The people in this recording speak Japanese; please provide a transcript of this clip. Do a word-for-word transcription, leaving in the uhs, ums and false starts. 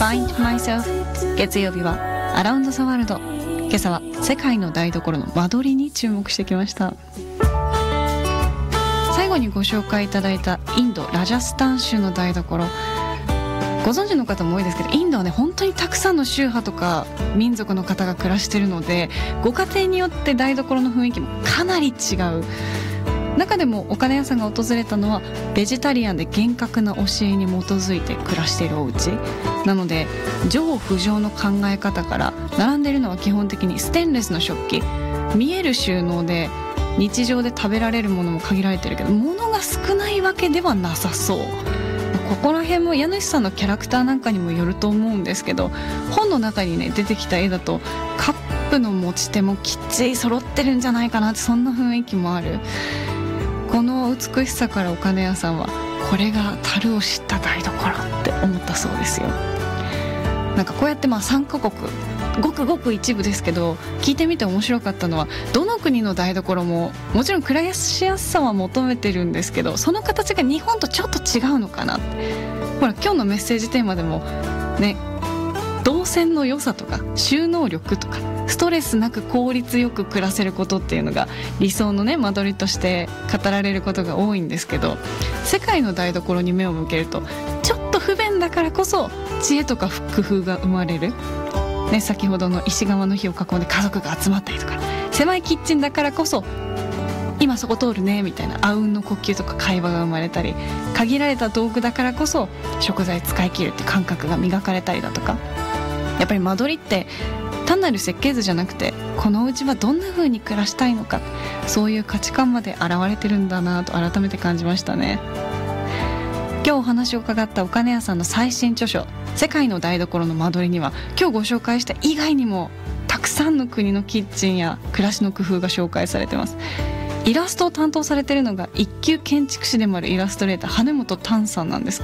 Find Myself。 月曜日はアラウンドザワールド。今朝は世界の台所の間取りに注目してきました。最後にご紹介いただいたインドラジャスタン州の台所、ご存知の方も多いですけど、インドはね本当にたくさんの宗派とか民族の方が暮らしているので、ご家庭によって台所の雰囲気もかなり違う。中でもお金屋さんが訪れたのはベジタリアンで厳格な教えに基づいて暮らしているお家なので、上不上の考え方から並んでいるのは基本的にステンレスの食器、見える収納で日常で食べられるものも限られてるけど、物が少ないわけではなさそう。ここら辺も家主さんのキャラクターなんかにもよると思うんですけど、本の中にね出てきた絵だとカップの持ち手もきっちり揃ってるんじゃないかなって、そんな雰囲気もある。この美しさからお金屋さんはこれが樽を知った台所って思ったそうですよ。なんかこうやってまあさんカ国ごくごく一部ですけど、聞いてみて面白かったのは、どの国の台所ももちろん暮らしやすさは求めてるんですけど、その形が日本とちょっと違うのかなって。ほら今日のメッセージテーマでもね、動線の良さとか収納力とかストレスなく効率よく暮らせることっていうのが理想のね間取りとして語られることが多いんですけど、世界の台所に目を向けるとちょっと不便だからこそ知恵とか工夫が生まれる、ね、先ほどの石窯の火を囲んで家族が集まったりとか、狭いキッチンだからこそ今そこ通るねみたいなあうんの呼吸とか会話が生まれたり、限られた道具だからこそ食材使い切るって感覚が磨かれたりだとか、やっぱり間取りって単なる設計図じゃなくて、このうちはどんな風に暮らしたいのか、そういう価値観まで現れてるんだなと改めて感じましたね。今日お話を伺ったお金屋さんの最新著書世界の台所の間取りには、今日ご紹介した以外にもたくさんの国のキッチンや暮らしの工夫が紹介されてます。イラストを担当されているのが一級建築士でもあるイラストレーター羽本丹さんなんです